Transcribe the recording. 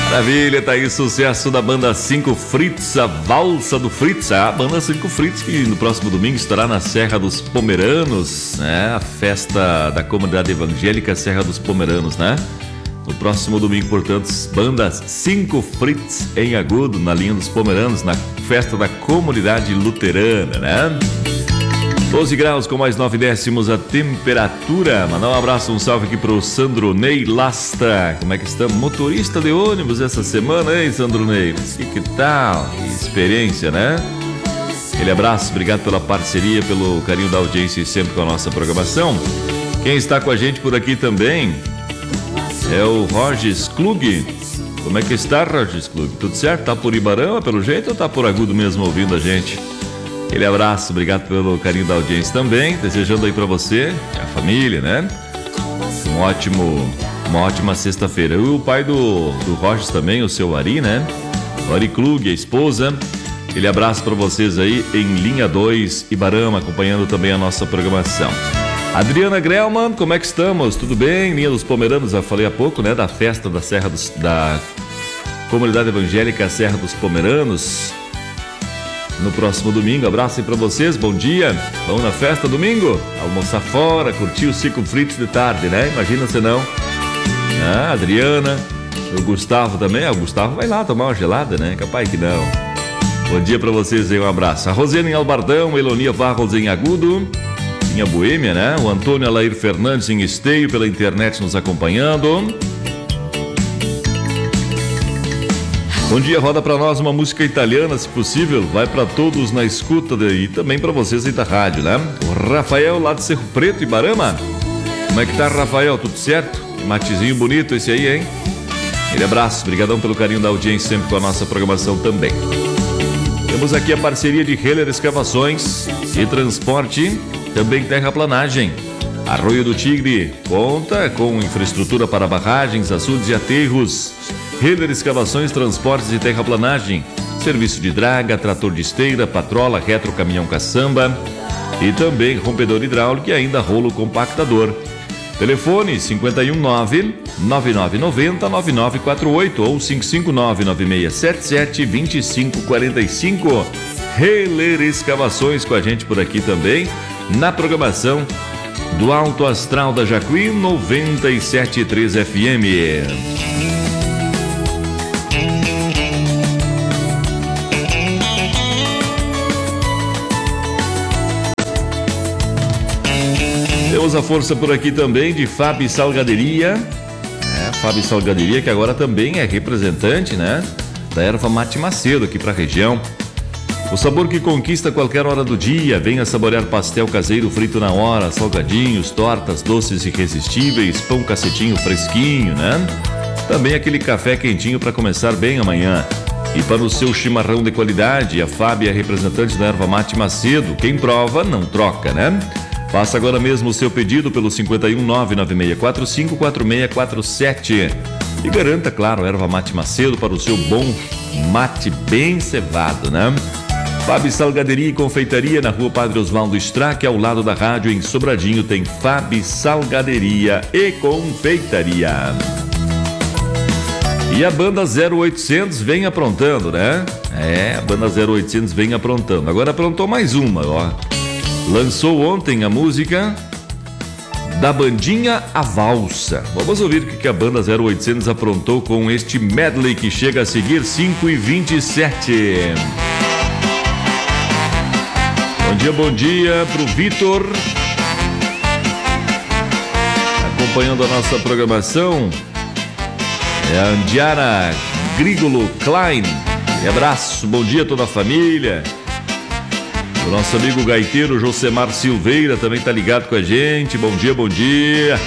Maravilha, tá aí sucesso da banda 5 Fritz, a valsa do Fritz, a banda 5 Fritz, que no próximo domingo estará na Serra dos Pomeranos, né? A festa da comunidade evangélica Serra dos Pomeranos, né? No próximo domingo, portanto, banda 5 Fritz em Agudo, na linha dos Pomeranos, na festa da comunidade luterana, né? 12 graus com mais 9 décimos a temperatura. Mandar um abraço, um salve aqui pro Sandro Ney Lasta. Como é que estamos? Motorista de ônibus essa semana, hein, Sandro Ney? Que tal? Que experiência, né? Aquele abraço, obrigado pela parceria, pelo carinho da audiência e sempre com a nossa programação. Quem está com a gente por aqui também é o Rogers Klug. Como é que está, Rogers Klug? Tudo certo? Tá por Ibarama, pelo jeito, ou tá por Agudo mesmo ouvindo a gente? Aquele abraço, obrigado pelo carinho da audiência também, desejando aí pra você, a família, né? Uma ótima sexta-feira. E o pai do Rogers também, o seu Ari, né? O Ari Klug, a esposa. Aquele abraço pra vocês aí em Linha 2, Ibarama, acompanhando também a nossa programação. Adriana Grelman, como é que estamos? Tudo bem? Linha dos Pomeranos, já falei há pouco, né? Da festa da da comunidade evangélica Serra dos Pomeranos. No próximo domingo, abraço aí pra vocês, bom dia. Vamos na festa domingo? Almoçar fora, curtir o 5 Fritz de tarde, né? Imagina se não. Ah, Adriana, o Gustavo também. O Gustavo vai lá tomar uma gelada, né? Capaz que não. Bom dia pra vocês aí, um abraço. A Rosena em Albardão, a Elonia Barros em Agudo, em Boêmia, né? O Antônio Alair Fernandes em Esteio, pela internet nos acompanhando. Bom dia, roda pra nós uma música italiana, se possível, vai pra todos na escuta e também pra vocês aí da rádio, né? O Rafael lá de Cerro Preto, Ibarama. Como é que tá, Rafael? Tudo certo? Que matezinho bonito esse aí, hein? Aquele abraço, brigadão pelo carinho da audiência sempre com a nossa programação também. Temos aqui a parceria de Heller Escavações e Transporte, também terraplanagem. Arroio do Tigre conta com infraestrutura para barragens, açudes e aterros. Heller Escavações, Transportes e Terraplanagem. Serviço de draga, trator de esteira, patrola, retro, caminhão caçamba e também rompedor hidráulico e ainda rolo compactador. Telefone 519-9990-9948 ou 559-9677-2545. Heller Escavações com a gente por aqui também na programação do Alto Astral da Jacuí 97.3 FM. Temos a força por aqui também de Fabi Salgaderia. Fabi Salgaderia, que agora também é representante, né, da erva mate Macedo aqui para a região. O sabor que conquista qualquer hora do dia. Venha saborear pastel caseiro frito na hora, salgadinhos, tortas, doces irresistíveis, pão cacetinho fresquinho, né? Também aquele café quentinho para começar bem amanhã. E para o seu chimarrão de qualidade, a Fabi é representante da erva mate Macedo. Quem prova, não troca, né? Faça agora mesmo o seu pedido pelo 51996454647 e garanta, claro, erva mate Macedo para o seu bom mate bem cevado, né? Fabi Salgaderia e Confeitaria na Rua Padre Osvaldo Strack, ao lado da rádio em Sobradinho, tem Fabi Salgaderia e Confeitaria. E a banda 0800 vem aprontando, né? A banda 0800 vem aprontando. Agora aprontou mais uma, ó. Lançou ontem a música da bandinha A Valsa. Vamos ouvir o que a banda 0800 aprontou com este medley que chega a seguir 5h27. Bom dia pro Vitor, acompanhando a nossa programação. É a Andiara Grigolo Klein. E abraço, bom dia a toda a família. O nosso amigo gaiteiro Josemar Silveira também tá ligado com a gente. Bom dia, bom dia.